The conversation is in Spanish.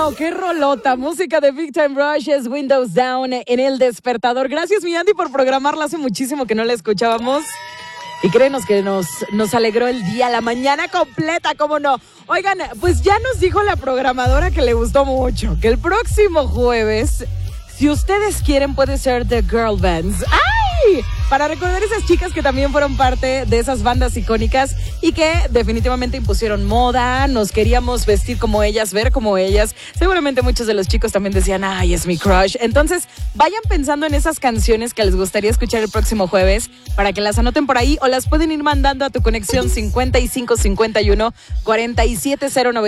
Bueno, qué rolota. Música de Big Time Rush es Windows Down en El Despertador. Gracias, mi Andy, por programarla. Hace muchísimo que no la escuchábamos. Y créenos que nos alegró el día, la mañana completa, ¿cómo no? Oigan, pues ya nos dijo la programadora que le gustó mucho, que el próximo jueves, si ustedes quieren, puede ser The Girl Bands. ¡Ay! Para recordar esas chicas que también fueron parte de esas bandas icónicas y que definitivamente impusieron moda, nos queríamos vestir como ellas, ver como ellas. Seguramente muchos de los chicos también decían, ¡ay, es mi crush! Entonces, vayan pensando en esas canciones que les gustaría escuchar el próximo jueves para que las anoten por ahí o las pueden ir mandando a tu conexión 5551 47090.